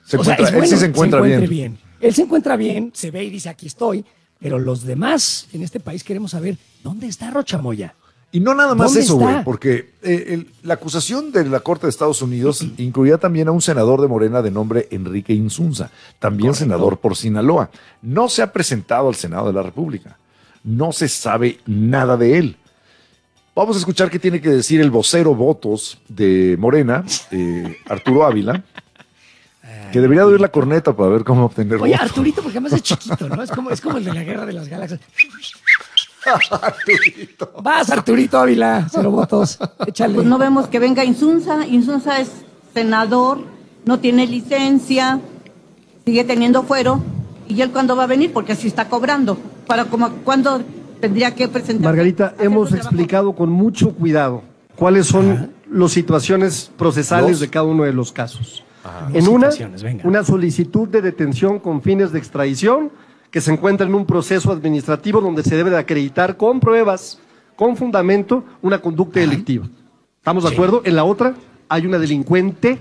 Él sí se encuentra bien. Él se encuentra bien, se ve y dice, aquí estoy. Pero los demás en este país queremos saber, ¿dónde está Rocha Moya? Y no nada más eso, está? güey, porque la acusación de la Corte de Estados Unidos incluía también a un senador de Morena de nombre Enrique Insunza, también senador por Sinaloa. No se ha presentado al Senado de la República. No se sabe nada de él. Vamos a escuchar qué tiene que decir el vocero votos de Morena, Arturo Ávila, que debería de oír la corneta para ver cómo obtener Oye, votos. Arturito, porque además es chiquito, ¿no? Es como el de la Guerra de las Galaxias. Arturito. Vas, Arturito Ávila, 0 votos. Échale. Pues no vemos que venga Insunza. Insunza es senador, no tiene licencia, sigue teniendo fuero. ¿Y él cuándo va a venir? Porque así está cobrando. ¿Cuándo tendría que presentar? Margarita, hemos explicado con mucho cuidado cuáles son las situaciones procesales de cada uno de los casos. En una solicitud de detención con fines de extradición que se encuentra en un proceso administrativo donde se debe de acreditar con pruebas, con fundamento, una conducta delictiva. ¿Estamos de acuerdo? En la otra hay una delincuente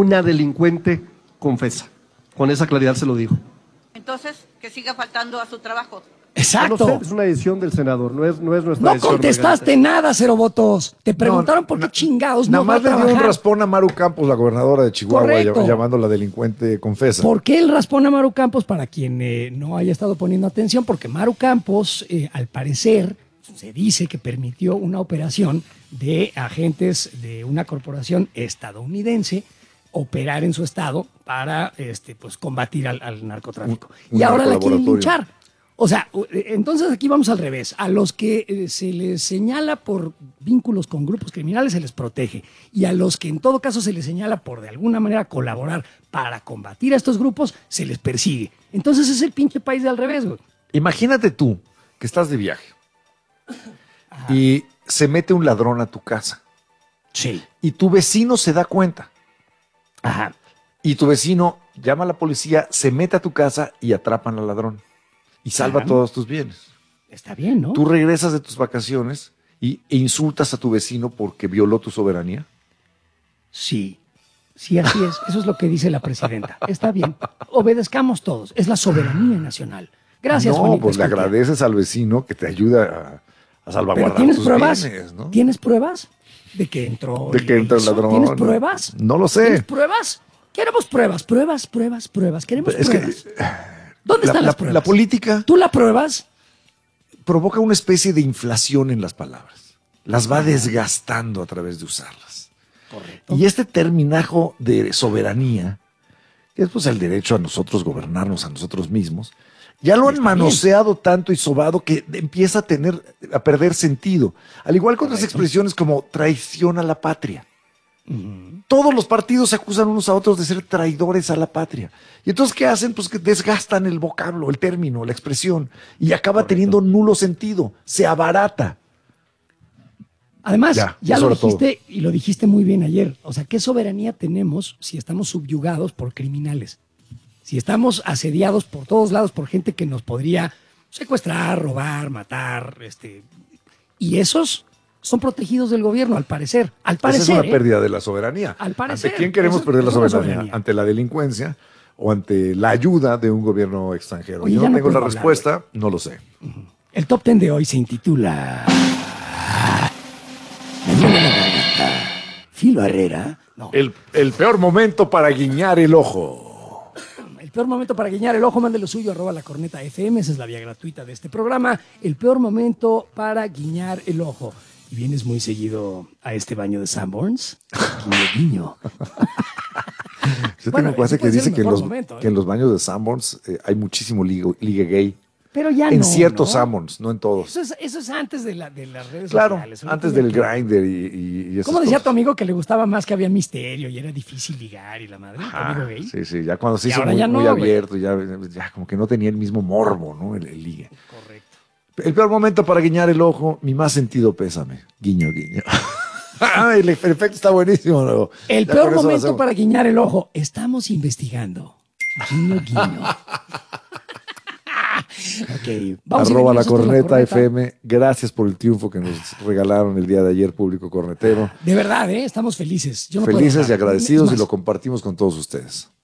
confesa. Con esa claridad se lo digo. Entonces, que siga faltando a su trabajo. Exacto. No sé, es una decisión del senador, no es nuestra No decisión. contestaste nada, 0 votos. Te preguntaron por qué chingados Nada no va a más le dio un trabajar. raspón a Maru Campos, la gobernadora de Chihuahua, Correcto. llamándola delincuente confesa. ¿Por qué el raspón a Maru Campos? Para quien no haya estado poniendo atención, porque Maru Campos, al parecer, se dice que permitió una operación de agentes de una corporación estadounidense operar en su estado para pues, combatir al narcotráfico. Y ahora la quieren linchar. O sea, entonces aquí vamos al revés. A los que se les señala por vínculos con grupos criminales se les protege. Y a los que en todo caso se les señala por de alguna manera colaborar para combatir a estos grupos, se les persigue. Entonces es el pinche país de al revés, güey. Imagínate tú que estás de viaje y se mete un ladrón a tu casa. Sí. Y tu vecino se da cuenta. Ajá. Y tu vecino llama a la policía, se mete a tu casa y atrapan al ladrón. Y salva todos tus bienes. Está bien, ¿no? Tú regresas de tus vacaciones e insultas a tu vecino porque violó tu soberanía. Sí, sí, así es. Eso es lo que dice la presidenta. Está bien. Obedezcamos todos. Es la soberanía nacional. Gracias, No, Juanito pues le Escutia. agradeces al vecino que te ayuda a salvaguardar ¿Pero tienes tus pruebas? bienes, ¿no? ¿Tienes pruebas de que entró? De que entra el hizo? ladrón. ¿Tienes pruebas? No lo sé. ¿Tienes pruebas? Queremos pruebas. Queremos Es pruebas. que ¿Dónde están las pruebas? la política ¿Tú la pruebas? provoca una especie de inflación en las palabras. Las va desgastando a través de usarlas. Correcto. Y este terminajo de soberanía, que es pues el derecho a nosotros gobernarnos a nosotros mismos, ya lo han manoseado tanto y sobado que empieza a perder sentido. Al igual que otras expresiones como traición a la patria. Todos los partidos se acusan unos a otros de ser traidores a la patria. Y entonces, ¿qué hacen? Pues que desgastan el vocablo, el término, la expresión, y acaba teniendo nulo sentido, se abarata. Además, ya lo sobre dijiste y lo dijiste muy bien ayer. O sea, ¿qué soberanía tenemos si estamos subyugados por criminales? Si estamos asediados por todos lados por gente que nos podría secuestrar, robar, matar, y esos son protegidos del gobierno, al parecer. Al parecer. Esa es una pérdida de la soberanía. Al parecer. ¿Ante quién queremos Eso perder la es una soberanía? ¿Ante la delincuencia o ante la ayuda de un gobierno extranjero? Oye, Yo ya no no tengo la puedo respuesta, no lo sé. El top 10 de hoy se intitula Me duele la garganta. Filo Herrera. No. El peor momento para guiñar el ojo. El peor momento para guiñar el ojo, mande lo suyo, @lacorneta_fm, esa es la vía gratuita de este programa. El peor momento para guiñar el ojo. ¿Y vienes muy seguido a este baño de Sanborns? Guiño, guiño. Yo Bueno, tengo un cuate ese que puede ser dice el que mejor momento, que en los baños de Sanborns hay muchísimo ligue gay. Pero ya En no, ciertos ¿no? Sanborns, no en todos. Eso es antes de las redes Claro, sociales. Eso no antes tiene del que- Grindr y esas ¿Cómo decía cosas. tu amigo que le gustaba más que había misterio y era difícil ligar y la madre? ¿Tu Ajá, amigo gay? sí, ya cuando se Y hizo ahora muy, ya no, muy güey. abierto, ya como que no tenía el mismo morbo, ¿no? El ligue. Correcto. El peor momento para guiñar el ojo, mi más sentido pésame. Guiño, guiño. El efecto está buenísimo, ¿no? El Ya peor con eso lo momento hacemos. para guiñar el ojo. Estamos investigando. Guiño, guiño. Ok, vamos a ir @la nosotros corneta FM. Gracias por el triunfo que nos regalaron el día de ayer, público cornetero. De verdad, estamos felices. Yo no puedo Felices y hablar. agradecidos Es y más, lo compartimos con todos ustedes.